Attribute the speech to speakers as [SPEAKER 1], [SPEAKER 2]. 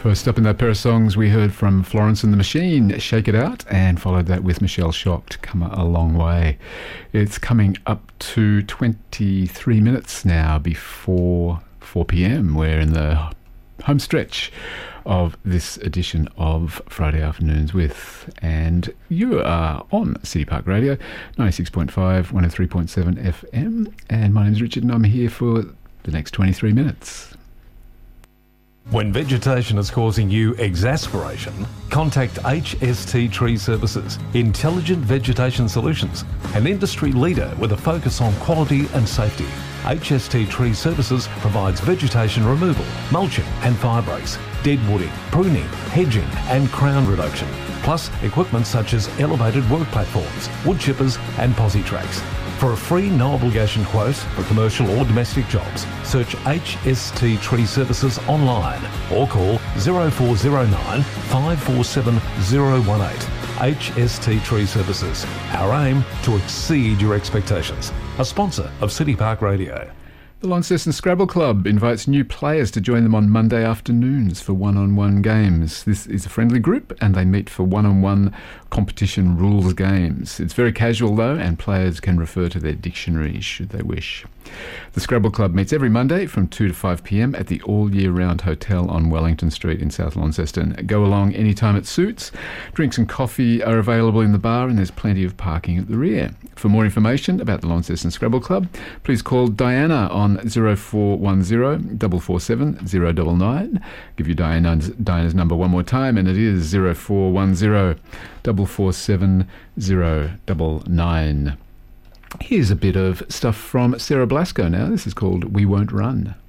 [SPEAKER 1] First up in that pair of songs, we heard from Florence and the Machine, Shake It Out, and followed that with Michelle Shocked, Come a Long Way. It's coming up to 23 minutes now before 4 p.m. We're in the home stretch of this edition of Friday Afternoons With, and you are on City Park Radio, 96.5, 103.7 FM, and my name's Richard and I'm here for the next 23 minutes.
[SPEAKER 2] When vegetation is causing you exasperation, contact HST Tree Services, Intelligent Vegetation Solutions, an industry leader with a focus on quality and safety. HST Tree Services provides vegetation removal, mulching and fire breaks, dead wooding, pruning, hedging and crown reduction, plus equipment such as elevated work platforms, wood chippers and posi tracks. For a free, no-obligation quote for commercial or domestic jobs, search HST Tree Services online or call 0409 547 018. HST Tree Services. Our aim to exceed your expectations. A sponsor of City Park Radio.
[SPEAKER 1] The Launceston Scrabble Club invites new players to join them on Monday afternoons for one-on-one games. This is a friendly group and they meet for one-on-one competition rules games. It's very casual though, and players can refer to their dictionaries should they wish. The Scrabble Club meets every Monday from 2 to 5 p.m. at the All Year Round Hotel on Wellington Street in South Launceston. Go along anytime it suits. Drinks and coffee are available in the bar and there's plenty of parking at the rear. For more information about the Launceston Scrabble Club, please call Diana on 0410 447 099. Give you Diana's number one more time, and it is 0410 447 099. Here's a bit of stuff from Sarah Blasco now. This is called We Won't Run.